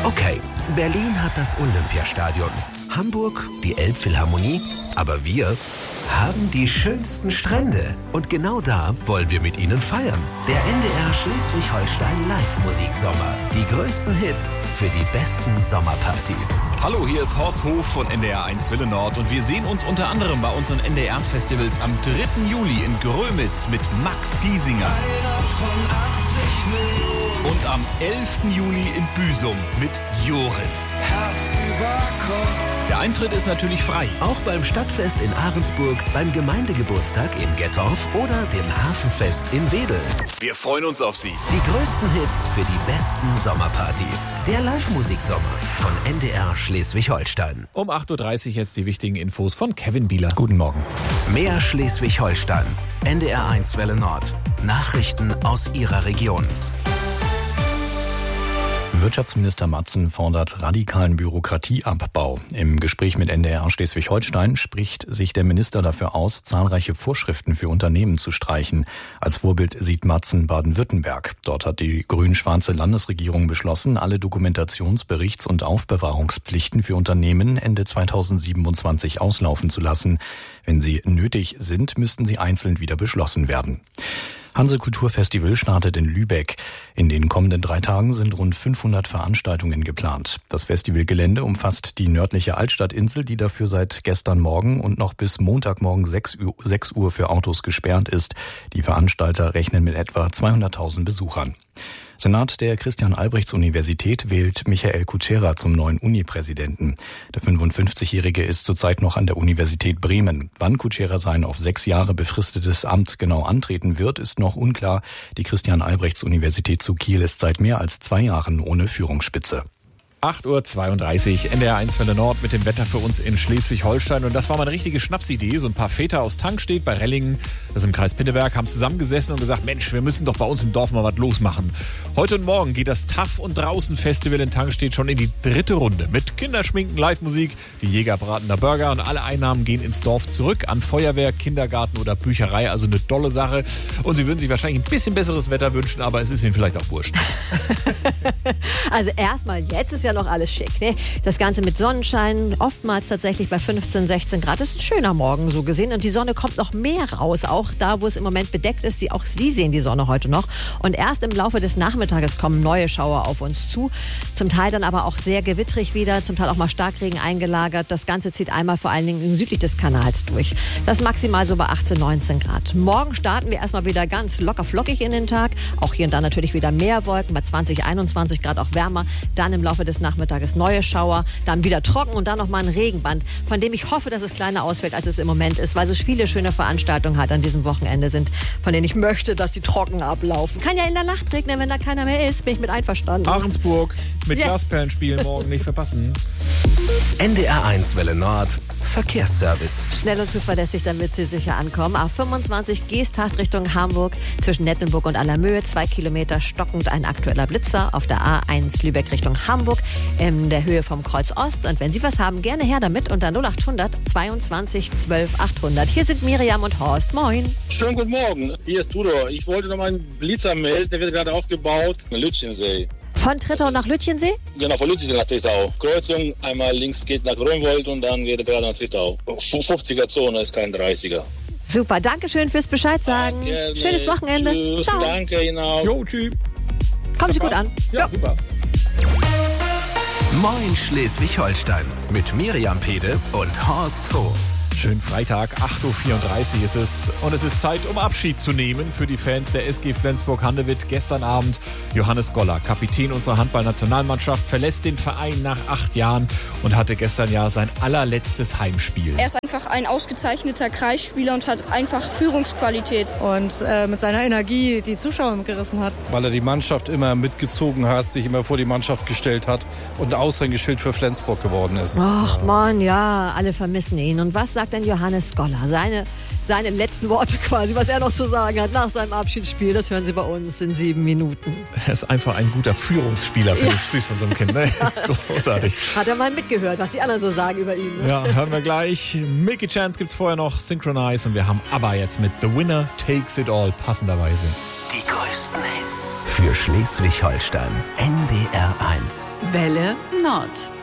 Okay, Berlin hat das Olympiastadion, Hamburg die Elbphilharmonie, aber wir haben die schönsten Strände. Und genau da wollen wir mit Ihnen feiern. Der NDR Schleswig-Holstein Live-Musiksommer. Die größten Hits für die besten Sommerpartys. Hallo, hier ist Horst Hof von NDR 1 Wille Nord und wir sehen uns unter anderem bei unseren NDR-Festivals am 3. Juli in Grömitz mit Max Giesinger. Einer von 80 Millionen. Und am 11. Juli in Büsum mit Joris. Herz über Kopf. Der Eintritt ist natürlich frei. Auch beim Stadtfest in Ahrensburg, beim Gemeindegeburtstag in Gettorf oder dem Hafenfest in Wedel. Wir freuen uns auf Sie. Die größten Hits für die besten Sommerpartys. Der Live-Musiksommer von NDR Schleswig-Holstein. Um 8.30 Uhr jetzt die wichtigen Infos von Kevin Bieler. Guten Morgen. Mehr Schleswig-Holstein. NDR 1 Welle Nord. Nachrichten aus Ihrer Region. Wirtschaftsminister Matzen fordert radikalen Bürokratieabbau. Im Gespräch mit NDR Schleswig-Holstein spricht sich der Minister dafür aus, zahlreiche Vorschriften für Unternehmen zu streichen. Als Vorbild sieht Matzen Baden-Württemberg. Dort hat die grün-schwarze Landesregierung beschlossen, alle Dokumentations-, Berichts- und Aufbewahrungspflichten für Unternehmen Ende 2027 auslaufen zu lassen. Wenn sie nötig sind, müssten sie einzeln wieder beschlossen werden. Hanse Kulturfestival startet in Lübeck. In den kommenden 3 Tagen sind rund 500 Veranstaltungen geplant. Das Festivalgelände umfasst die nördliche Altstadtinsel, die dafür seit gestern Morgen und noch bis Montagmorgen 6 Uhr für Autos gesperrt ist. Die Veranstalter rechnen mit etwa 200.000 Besuchern. Senat der Christian-Albrechts-Universität wählt Michael Kutschera zum neuen Uni-Präsidenten. Der 55-Jährige ist zurzeit noch an der Universität Bremen. Wann Kutschera sein auf 6 Jahre befristetes Amt genau antreten wird, ist noch unklar. Die Christian-Albrechts-Universität zu Kiel ist seit mehr als 2 Jahren ohne Führungsspitze. 8.32 Uhr, NDR 1 Welle Nord mit dem Wetter für uns in Schleswig-Holstein. Und das war mal eine richtige Schnapsidee. So ein paar Väter aus Tangstedt bei Rellingen, das ist im Kreis Pinneberg, haben zusammengesessen und gesagt, Mensch, wir müssen doch bei uns im Dorf mal was losmachen. Heute und morgen geht das Taff- und Draußen-Festival in Tangstedt schon in die 3. Runde. Mit Kinderschminken, Live-Musik, die Jägerbratener Burger und alle Einnahmen gehen ins Dorf zurück an Feuerwehr, Kindergarten oder Bücherei. Also eine tolle Sache. Und Sie würden sich wahrscheinlich ein bisschen besseres Wetter wünschen, aber es ist Ihnen vielleicht auch wurscht. Also erstmal, jetzt ist ja noch alles schick, ne? Das Ganze mit Sonnenschein, oftmals tatsächlich bei 15, 16 Grad. Das ist ein schöner Morgen so gesehen und die Sonne kommt noch mehr raus, auch da, wo es im Moment bedeckt ist. Auch Sie sehen die Sonne heute noch. Und erst im Laufe des Nachmittages kommen neue Schauer auf uns zu. Zum Teil dann aber auch sehr gewittrig wieder, zum Teil auch mal Starkregen eingelagert. Das Ganze zieht einmal vor allen Dingen südlich des Kanals durch. Das maximal so bei 18, 19 Grad. Morgen starten wir erstmal wieder ganz locker flockig in den Tag. Auch hier und da natürlich wieder mehr Wolken, bei 20, 21 Grad auch wärmer. Dann im Laufe des Nachmittages neue Schauer, dann wieder trocken und dann nochmal ein Regenband, von dem ich hoffe, dass es kleiner ausfällt, als es im Moment ist, weil so viele schöne Veranstaltungen halt an diesem Wochenende sind, von denen ich möchte, dass die trocken ablaufen. Kann ja in der Nacht regnen, wenn da keiner mehr ist, bin ich mit einverstanden. Ahrensburg mit Yes. Glasperlenspielen morgen nicht verpassen. NDR 1 Welle Nord. Verkehrsservice. Schnell und zuverlässig, damit Sie sicher ankommen. A25 Geesthacht Richtung Hamburg, zwischen Nettenburg und Allermöhe, 2 Kilometer stockend ein aktueller Blitzer. Auf der A1 Lübeck Richtung Hamburg, in der Höhe vom Kreuz Ost. Und wenn Sie was haben, gerne her damit unter 0800 22 12 800. Hier sind Miriam und Horst. Moin. Schönen guten Morgen, hier ist Tudor. Ich wollte noch mal einen Blitzer melden, der wird gerade aufgebaut. Lütchensee. Von Trittau nach Lütchensee? Genau, von Lütchensee nach Trittau. Kreuzung, einmal links geht nach Grünwald und dann geht er gerade nach Trittau. 50er-Zone ist kein 30er. Super, danke schön fürs Bescheid sagen. Gerne. Schönes Wochenende. Tschüss, Ciao. danke Ihnen auch. Jo, tschüss. Kommen Sie gut an. Ja, super. Moin Schleswig-Holstein. Mit Miriam Pede und Horst Hof. Schönen Freitag, 8.34 Uhr ist es. Und es ist Zeit, um Abschied zu nehmen für die Fans der SG Flensburg-Handewitt. Gestern Abend Johannes Goller, Kapitän unserer Handballnationalmannschaft, verlässt den Verein nach 8 Jahren und hatte gestern ja sein allerletztes Heimspiel. Er ist einfach ein ausgezeichneter Kreisspieler und hat einfach Führungsqualität. Und mit seiner Energie die Zuschauer mitgerissen hat. Weil er die Mannschaft immer mitgezogen hat, sich immer vor die Mannschaft gestellt hat und ein Aushängeschild für Flensburg geworden ist. Ach Mann, ja, alle vermissen ihn. Und was sagt denn Johannes Goller? Seine letzten Worte quasi, was er noch zu sagen hat nach seinem Abschiedsspiel, das hören Sie bei uns in 7 Minuten. Er ist einfach ein guter Führungsspieler, finde ich süß von so einem Kind. Ne? Großartig. Hat er mal mitgehört, was die anderen so sagen über ihn. Ne? Ja, hören wir gleich. Milky Chance gibt's vorher noch, Synchronize, und wir haben ABBA jetzt mit The Winner Takes It All passenderweise. Die größten Hits für Schleswig-Holstein. NDR 1. 1. Welle Nord.